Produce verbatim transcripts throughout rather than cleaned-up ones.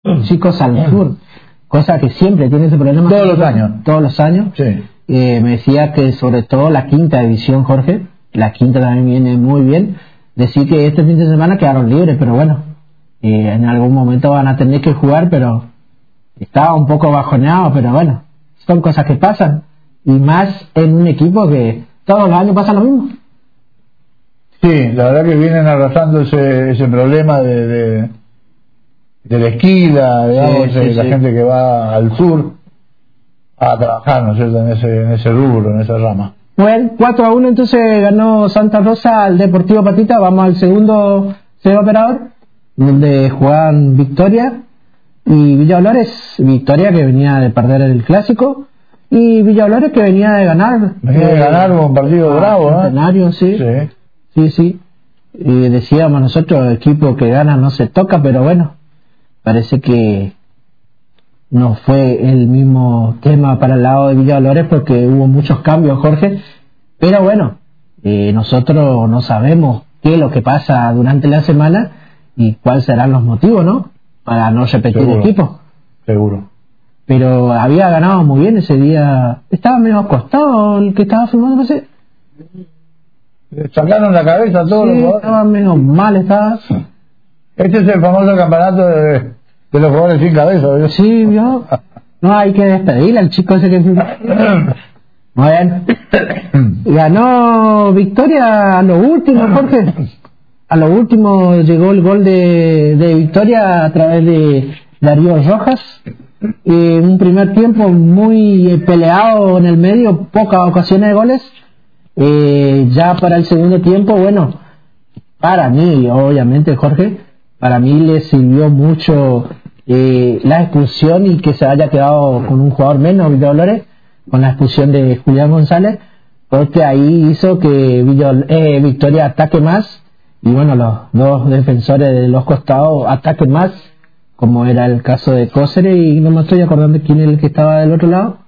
chicos al sur, cosa que siempre tiene ese problema. Todos los años. Todos los años. Sí. Eh, me decía que sobre todo la quinta división, Jorge, la quinta también viene muy bien. Decir que este fin de semana quedaron libres, pero bueno, eh, en algún momento van a tener que jugar, pero estaba un poco bajoneado, pero bueno, son cosas que pasan, y más en un equipo que todos los años pasa lo mismo. Sí, la verdad que vienen arrastrando ese, ese problema de, de, de la esquila, digamos, Sí, sí, de la sí. gente que va al sur a trabajar, ¿no es cierto?, en ese, en ese rubro, en esa rama. Bueno, cuatro a uno entonces ganó Santa Rosa al Deportivo Patita. Vamos al segundo segundo operador, donde juegan Victoria y Villa Dolores. Victoria, que venía de perder el clásico, y Villa Dolores, que venía de ganar. Venía de ganar un partido bravo, ¿no? Centenario, sí. Sí. Sí, sí. Y decíamos nosotros, equipo que gana no se toca, pero bueno, parece que no fue el mismo tema para el lado de Villa Dolores, porque hubo muchos cambios, Jorge. Pero bueno, eh, nosotros no sabemos qué es lo que pasa durante la semana y cuáles serán los motivos, ¿no? Para no repetir Seguro. equipo. Seguro. Pero había ganado muy bien ese día. Estaba medio acostado el que estaba filmando, no sé. Le sacaron la cabeza a todos Sí, los jugadores. estaba medio mal, estaba. Este es el famoso campeonato de, de los jugadores sin cabeza, ¿verdad? Sí, vio. No, hay que despedirle al chico ese que... Muy bien. Ganó Victoria a lo último, Jorge. A lo último llegó el gol de, de Victoria a través de Darío Rojas. Eh, un primer tiempo muy eh, peleado en el medio, pocas ocasiones de goles. Eh, ya para el segundo tiempo, bueno, para mí, obviamente, Jorge, para mí le sirvió mucho eh, la expulsión y que se haya quedado con un jugador menos, Villa Dolores, con la expulsión de Julián González, porque ahí hizo que Villa, eh, Victoria ataque más, y bueno, los dos defensores de los costados ataquen más, como era el caso de Cóceres, y no me estoy acordando quién es el que estaba del otro lado,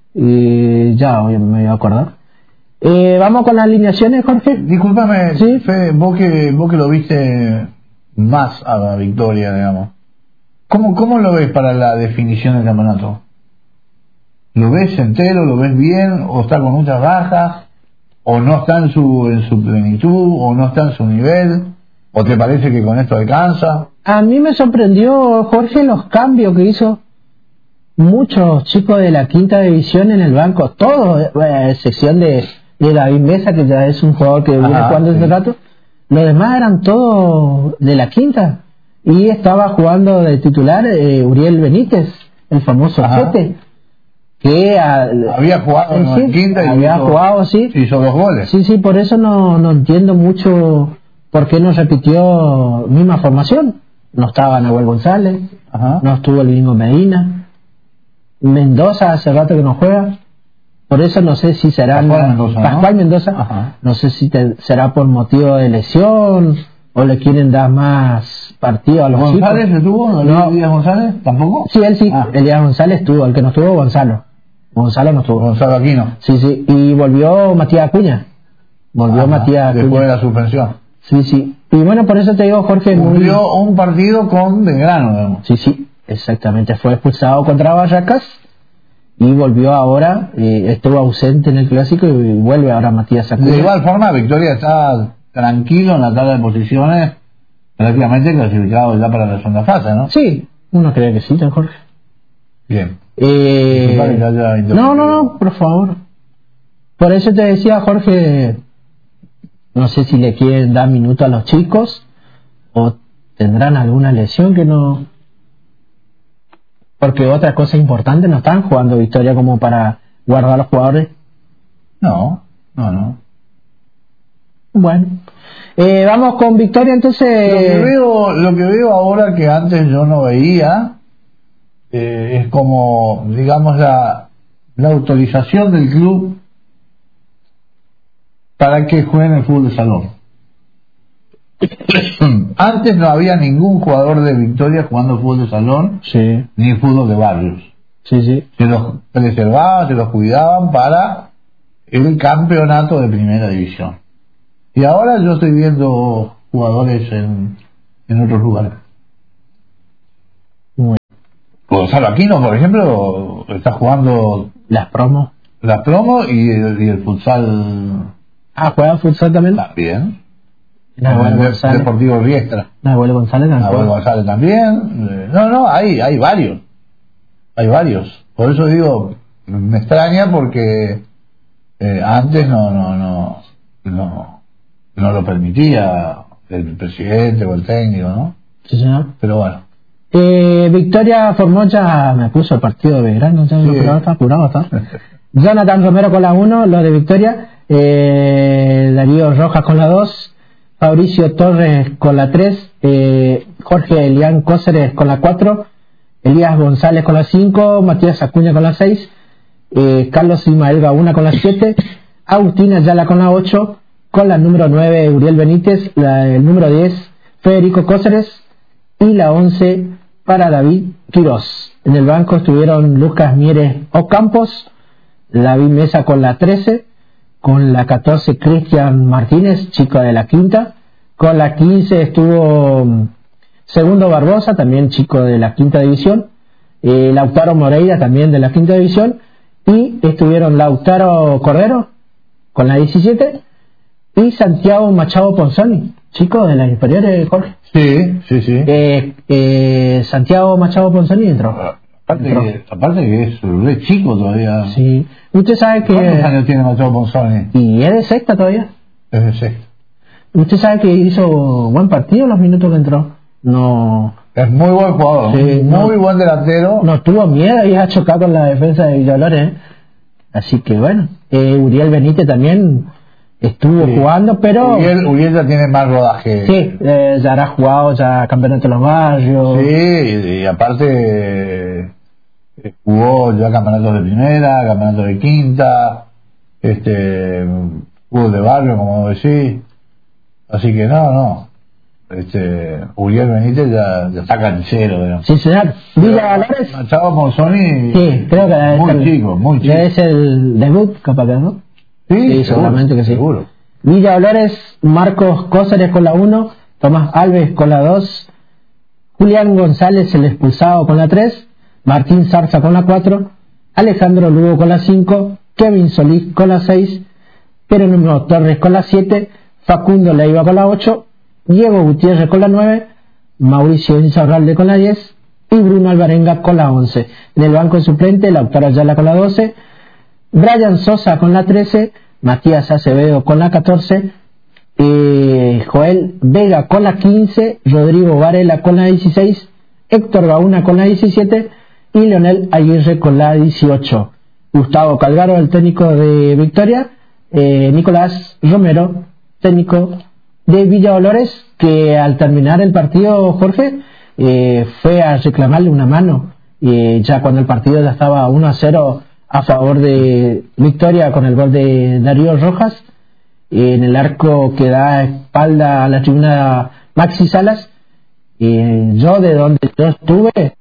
y ya hoy me voy a acordar. Eh, vamos con las alineaciones, Jorge. Discúlpame, Sí. Fede, vos que, vos que lo viste más a la Victoria, digamos. ¿Cómo, ¿Cómo lo ves para la definición del campeonato? ¿Lo ves entero, lo ves bien, o está con muchas bajas, o no está en su, en su plenitud, o no está en su nivel, o te parece que con esto alcanza? A mí me sorprendió, Jorge, los cambios que hizo muchos chicos de la quinta división en el banco, todos, a excepción de, de David Mesa, que ya es un jugador que viene Ajá, jugando sí. hace rato. Los demás eran todos de la quinta, y estaba jugando de titular eh, Uriel Benítez, el famoso Ajá. Jete, que a- Había jugado en sí, quinta y había hizo, jugado, sí. hizo dos goles. Sí, sí, por eso no, no entiendo mucho por qué no repitió misma formación. No estaba Nahuel González, Ajá. no estuvo el Gringo Medina, Mendoza hace rato que no juega, por eso no sé si será Pascual Mendoza, ¿no? Pascual Mendoza, Ajá. no sé si te- será por motivo de lesión o le quieren dar más partido a los ¿González chicos. estuvo? No. ¿Elías González? ¿Tampoco? Sí, él sí, Ah. Elías González estuvo, el que no estuvo Gonzalo. Gonzalo no estuvo. Gonzalo Aquino. Sí, sí, y volvió Matías Acuña. Volvió Ajá, Matías después Acuña. de la suspensión. Sí, sí. Y bueno, por eso te digo, Jorge, muy... Cumplió un partido con Belgrano, digamos. Sí, sí, exactamente. Fue expulsado contra Barracas y volvió ahora, eh, estuvo ausente en el clásico y vuelve ahora Matías Acuña. De igual forma, Victoria está tranquilo en la tabla de posiciones, prácticamente clasificado ya para la segunda fase, ¿no? Sí, uno cree que sí, don Jorge. Bien. Eh, Disculpa que te haya interrumpido. no, no, no, por favor. Por eso te decía, Jorge, no sé si le quieren dar minuto a los chicos o tendrán alguna lesión que no... Porque otra cosa importante, no están jugando Victoria como para guardar a los jugadores. No, no, no. Bueno, eh, vamos con Victoria entonces. Lo que veo, lo que veo ahora que antes yo no veía, eh, es como, digamos, la, la autorización del club para que jueguen el fútbol de salón. Antes no había ningún jugador de Victoria jugando fútbol de salón, Sí, ni fútbol de barrios. sí, sí. Se los preservaban, se los cuidaban para el campeonato de primera división. Y ahora yo estoy viendo jugadores en, en otros lugares. Gonzalo Aquino, por ejemplo, está jugando Las promos. las promos y el, y el futsal Ah, juega futsal también. también. Nahuel El González. Deportivo Riestra. Nahuel González también. Nahuel González también. Eh, No, no, hay, hay varios. Hay varios. Por eso digo, me extraña porque eh, antes no, no, no, no, no lo permitía el presidente o el técnico, ¿no? Sí, señor. Pero bueno. Eh, Victoria Formosa me puso el partido de Belgrano, ya Sí. lo apurado, está apurado, está. Jonathan Romero con la uno, los de Victoria. Eh, Darío Rojas con la dos, Fabricio Torres con la tres, eh, Jorge Elián Cóceres con la cuatro, Elías González con la cinco, Matías Acuña con la seis, eh, Carlos Ismael Gauna con la siete, Agustina Ayala con la ocho, con la número nueve Uriel Benítez, la, el número diez Federico Cóceres y la once para David Quirós. En el banco estuvieron Lucas Mieres Ocampos, David Mesa con la trece, con la catorce Cristian Martínez, chico de la quinta, con la quince estuvo um, Segundo Barbosa, también chico de la quinta división, eh, Lautaro Moreira también de la quinta división, y estuvieron Lautaro Cordero con la diecisiete y Santiago Machado Ponzoni, chico de las inferiores, Jorge. Sí, sí, sí. Eh, eh, Santiago Machado Ponzoni entró. Aparte entró. que, aparte que es re chico todavía. Sí. Usted sabe que... ¿Cuántos años tiene Machado Ponzoni? Y es de sexta todavía. Es de sexto. Usted sabe que hizo buen partido los minutos que entró. No, Es muy buen jugador, Sí, muy no. buen delantero. no tuvo miedo y ha chocado con la defensa de Villalores. ¿eh? Así que bueno, eh, Uriel Benítez también estuvo Sí. jugando, pero Uriel, Uriel ya tiene más rodaje. sí, eh, ya hará jugado ya campeonato de los barrios. Sí, y, y aparte eh, jugó ya campeonatos de primera, campeonatos de quinta, este, fútbol de barrio, como decís. Así que no, no. Este, Uriel Benítez ya, ya está canchero, digamos. Sí, señor. Villa Dolores. Machado Ponzoni, Sí, creo que debe muy ser- chico, muy chico. Es el debut, capaz que no. Sí, Sí, seguro, seguramente que sí. seguro. Villa Dolores, Marcos Cóceres con la uno, Tomás Alves con la dos, Julián González el expulsado con la tres, Martín Zarza con la cuatro, Alejandro Lugo con la cinco, Kevin Solís con la seis, Jerónimo Torres con la siete, Facundo Leiva con la ocho, Diego Gutiérrez con la nueve, Mauricio Insaurralde con la diez y Bruno Alvarenga con la once. En el banco de suplente, Lautaro Ayala con la doce, Brian Sosa con la trece, Matías Acevedo con la catorce, eh, Joel Vega con la quince, Rodrigo Varela con la dieciséis, Héctor Gauna con la diecisiete y Leonel Aguirre con la dieciocho. Gustavo Calgaro, el técnico de Victoria, eh, Nicolás Romero, técnico de Villa Dolores, que al terminar el partido, Jorge, eh, fue a reclamarle una mano, eh, ya cuando el partido ya estaba uno a cero a favor de Victoria con el gol de Darío Rojas, eh, en el arco que da espalda a la tribuna Maxi Salas. Eh, yo de donde yo estuve,